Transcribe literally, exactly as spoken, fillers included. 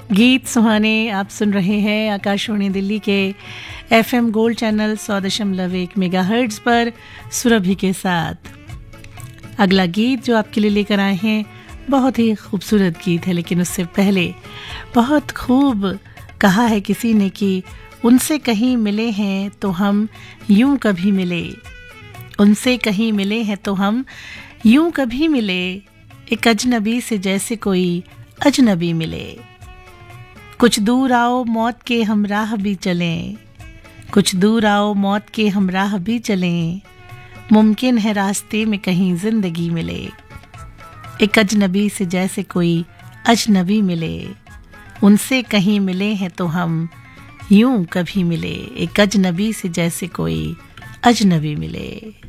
गीत सुहाने आप सुन रहे हैं आकाशवाणी दिल्ली के एफएम गोल्ड चैनल सौ दशमलव एक मेगाहर्ट्ज पर सुरभि के साथ। अगला गीत जो आपके लिए लेकर आए हैं बहुत ही खूबसूरत गीत है, लेकिन उससे पहले बहुत खूब कहा है किसी ने कि उनसे कहीं मिले हैं तो हम यूं कभी मिले, उनसे कहीं मिले हैं तो हम यूं कभी मिले, एक अजनबी से जैसे कोई अजनबी मिले। कुछ दूर आओ मौत के हमराह भी चलें, कुछ दूर आओ मौत के हमराह भी चलें, मुमकिन है रास्ते में कहीं जिंदगी मिले, एक अजनबी से जैसे कोई अजनबी मिले, उनसे कहीं मिले हैं तो हम यूं कभी मिले, एक अजनबी से जैसे कोई अजनबी मिले।